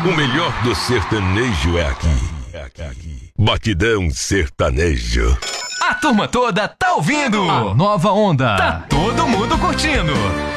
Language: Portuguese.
O melhor do sertanejo é aqui. Batidão Sertanejo. A turma toda tá ouvindo. A nova onda. Tá todo mundo curtindo.